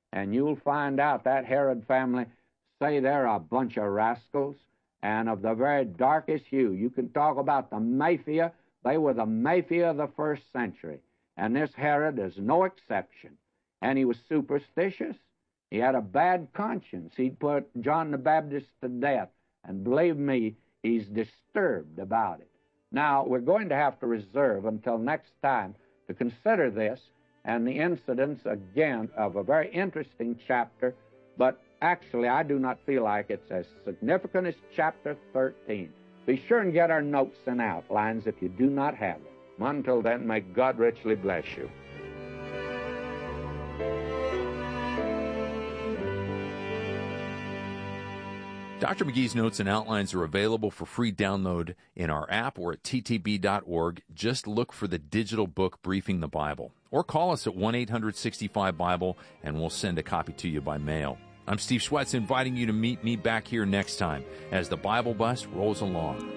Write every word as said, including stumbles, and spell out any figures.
and you'll find out that Herod family say they're a bunch of rascals and of the very darkest hue. You can talk about the mafia. They were the mafia of the first century, and this Herod is no exception. And he was superstitious. He had a bad conscience. He'd put John the Baptist to death, and believe me, he's disturbed about it. Now, we're going to have to reserve until next time to consider this and the incidents, again, of a very interesting chapter, but actually I do not feel like it's as significant as chapter thirteen. Be sure and get our notes and outlines if you do not have them. Until then, may God richly bless you. Doctor McGee's notes and outlines are available for free download in our app or at t t b dot org. Just look for the digital book, Briefing the Bible. Or call us at one eight hundred sixty-five Bible, and we'll send a copy to you by mail. I'm Steve Schwetz, inviting you to meet me back here next time as the Bible Bus rolls along.